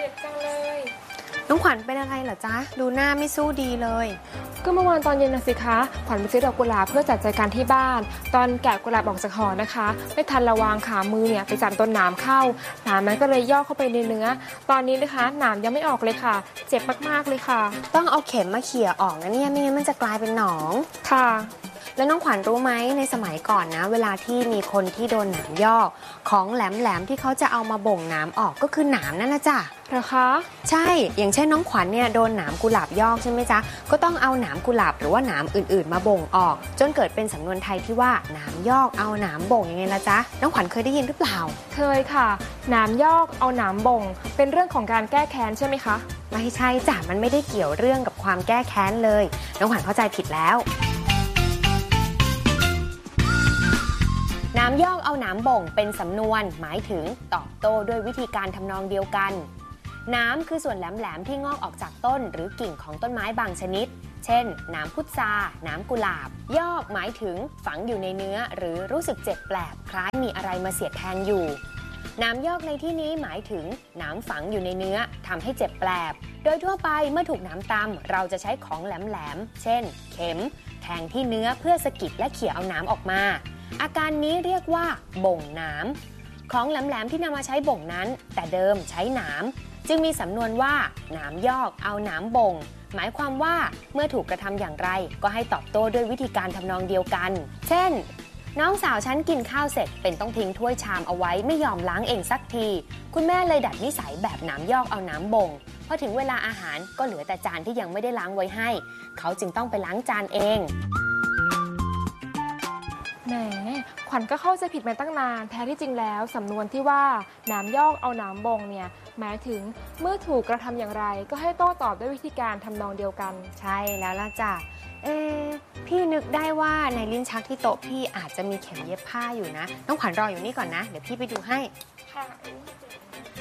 จ็บจังเลยน้องขวัญเป็นอะไรเหรอจ๊ะดูหน้าไม่สู้ดีเลยก็เมื่อวานตอนเย็นนะสิคะขวัญไปซื้อดอกกุหลาบเพื่อจัดการที่บ้านตอนแกะกุหลาบออกจากห่อนะคะไม่ทันระวังขามือเนี่ยไปจับต้นหนามเข้าหนามนั้นก็เลยย่อเข้าไปในเนื้อตอนนี้นะคะหนามยังไม่ออกเลยค่ะเจ็บมากๆเลยค่ะต้องเอาเข็มมาเขี่ยออกนะเนี่ยไม่งั้นมันจะกลายเป็นหนองค่ะแล้วน้องขวัญรู้ไหมในสมัยก่อนนะเวลาที่มีคนที่โดนหนามยอกของแหลมๆที่เขาจะเอามาบ่งหนามออกก็คือหนามนั่นแหละจ้ะเหรอคะใช่อย่างเช่นน้องขวัญเนี่ยโดนหนามกุหลาบยอกใช่ไหมจ๊ะก็ต้องเอาหนามกุหลาบหรือว่าหนามอื่นๆมาบ่งออกจนเกิดเป็นสำนวนไทยที่ว่าหนามยอกเอาหนามบ่งยังไงล่ะจ๊ะน้องขวัญเคยได้ยินหรือเปล่าเคยค่ะหนามยอกเอาหนามบ่งเป็นเรื่องของการแก้แค้นใช่ไหมคะไม่ใช่จ้ะมันไม่ได้เกี่ยวเรื่องกับความแก้แค้นเลยน้องขวัญเข้าใจผิดแล้วหนามยอกเอาหนามบ่งเป็นสำนวนหมายถึงตอบโต้ด้วยวิธีการทำนองเดียวกันหนามคือส่วนแหลมๆที่งอกออกจากต้นหรือกิ่งของต้นไม้บางชนิดเช่นหนามพุทราหนามกุหลาบยอกหมายถึงฝังอยู่ในเนื้อหรือรู้สึกเจ็บแปลบคล้ายมีอะไรมาเสียดแทงอยู่หนามยอกในที่นี้หมายถึงหนามฝังอยู่ในเนื้อทำให้เจ็บแปลบโดยทั่วไปเมื่อถูกหนามตำเราจะใช้ของแหลมๆเช่นเข็มแทงที่เนื้อเพื่อสะกิดและเขี่ยเอาหนามออกมาอาการนี้เรียกว่าบ่งหนามของแหลมๆที่นำมาใช้บ่งนั้นแต่เดิมใช้หนามจึงมีสำนวนว่าหนามยอกเอาหนามบ่งหมายความว่าเมื่อถูกกระทำอย่างไรก็ให้ตอบโต้ด้วยวิธีการทำนองเดียวกันเช่นน้องสาวฉันกินข้าวเสร็จเป็นต้องทิ้งถ้วยชามเอาไว้ไม่ยอมล้างเองสักทีคุณแม่เลยดัดนิสัยแบบหนามยอกเอาหนามบ่งพอถึงเวลาอาหารก็เหลือแต่จานที่ยังไม่ได้ล้างไว้ให้เขาจึงต้องไปล้างจานเองแหมขวัญก็เข้าใจผิดมาตั้งนานแท้ที่จริงแล้วสำนวนที่ว่าหนามยอกเอาหนามบ่งเนี่ยหมายถึงเมื่อถูกกระทำอย่างไรก็ให้โต้ตอบด้วยวิธีการทำนองเดียวกันใช่แล้วล่ะจ้ะพี่นึกได้ว่าในลิ้นชักที่โต๊ะพี่อาจจะมีเข็มเย็บผ้าอยู่นะน้องขวัญรออยู่นี่ก่อนนะเดี๋ยวพี่ไปดูให้ค่ะ